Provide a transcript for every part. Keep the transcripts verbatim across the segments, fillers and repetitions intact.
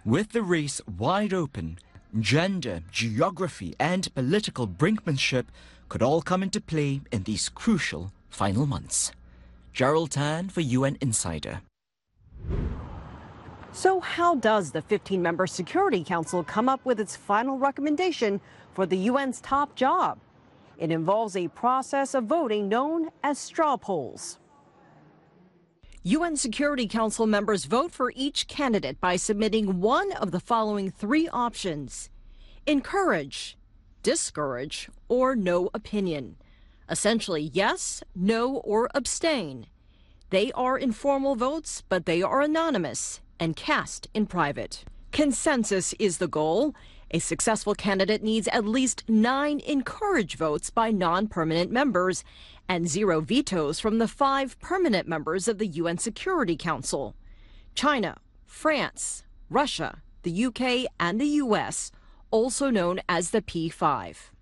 With the race wide open, gender, geography, and political brinkmanship could all come into play in these crucial final months. Gerald Tan for U N Insider. So how does the fifteen member Security Council come up with its final recommendation for the U N's top job? It involves a process of voting known as straw polls. U N Security Council members vote for each candidate by submitting one of the following three options: encourage, discourage, or no opinion. Essentially, yes, no, or abstain. They are informal votes, but they are anonymous and cast in private. Consensus is the goal. A successful candidate needs at least nine encourage votes by non-permanent members and zero vetoes from the five permanent members of the U N Security Council. China, France, Russia, the U K, and the U S, also known as the P five.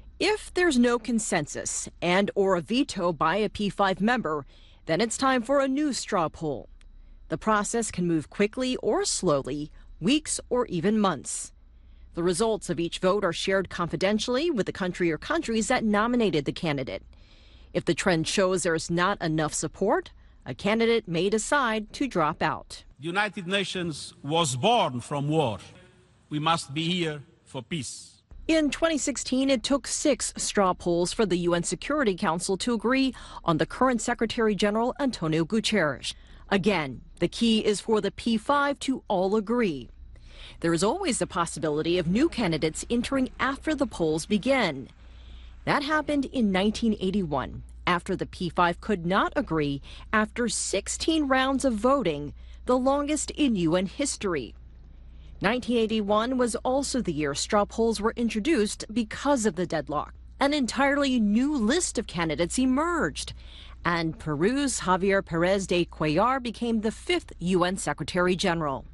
If there's no consensus and or a veto by a P five member, then it's time for a new straw poll. The process can move quickly or slowly, weeks or even months. The results of each vote are shared confidentially with the country or countries that nominated the candidate. If the trend shows there's not enough support, a candidate may decide to drop out. The United Nations was born from war. We must be here for peace. In twenty sixteen, it took six straw polls for the U N Security Council to agree on the current Secretary General Antonio Guterres. Again, the key is for the P five to all agree. There is always the possibility of new candidates entering after the polls begin. That happened in nineteen eighty-one, after the P five could not agree after sixteen rounds of voting, the longest in U N history. nineteen eighty-one was also the year straw polls were introduced because of the deadlock. An entirely new list of candidates emerged, and Peru's Javier Pérez de Cuellar became the fifth U N Secretary General.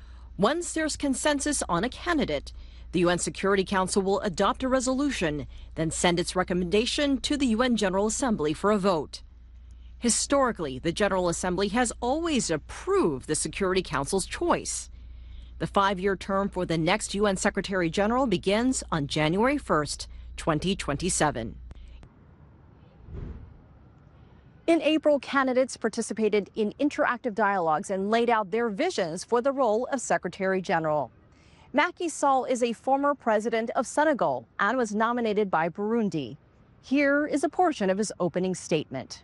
Once there's consensus on a candidate, the U N Security Council will adopt a resolution, then send its recommendation to the U N General Assembly for a vote. Historically, the General Assembly has always approved the Security Council's choice. The five-year term for the next U N Secretary General begins on January first, twenty twenty-seven. In April, candidates participated in interactive dialogues and laid out their visions for the role of Secretary General. Macky Sall is a former president of Senegal and was nominated by Burundi. Here is a portion of his opening statement.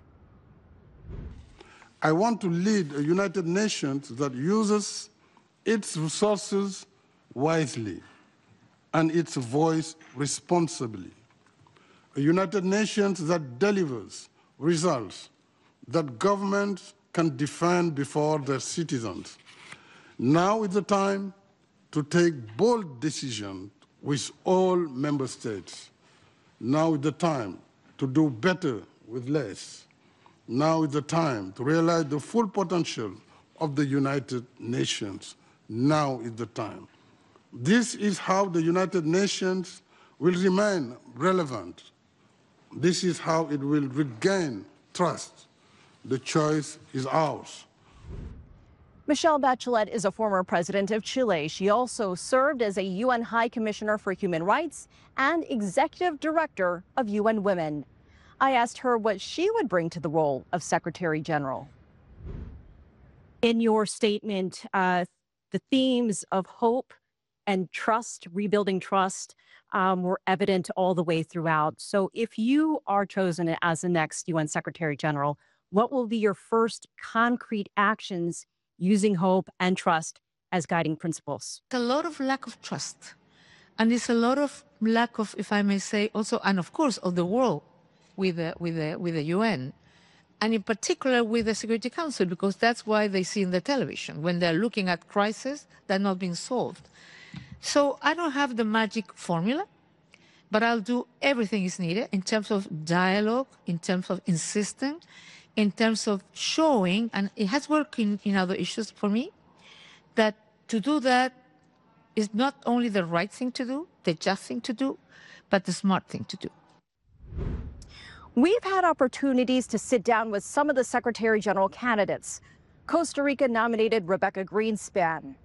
I want to lead a United Nations that uses its resources wisely and its voice responsibly. A United Nations that delivers results that governments can defend before their citizens. Now is the time to take bold decisions with all member states. Now is the time to do better with less. Now is the time to realize the full potential of the United Nations. Now is the time. This is how the United Nations will remain relevant. This is how it will regain trust. The choice is ours. Michelle Bachelet is a former president of Chile. She also served as a U N High Commissioner for Human Rights and Executive Director of U N Women. I asked her what she would bring to the role of Secretary General. In your statement, uh, the themes of hope and trust, rebuilding trust, um, were evident all the way throughout. So if you are chosen as the next U N Secretary General, what will be your first concrete actions using hope and trust as guiding principles? A lot of lack of trust. And it's a lot of lack of, if I may say, also, and of course, of the world with the, with the, with the U N. And in particular with the Security Council, because that's why they see in the television, when they're looking at crises that are not being solved. So I don't have the magic formula, but I'll do everything is needed in terms of dialogue, in terms of insisting, in terms of showing, and it has worked in, in other issues for me, that to do that is not only the right thing to do, the just thing to do, but the smart thing to do. We've had opportunities to sit down with some of the Secretary General candidates. Costa Rica nominated Rebecca Greenspan.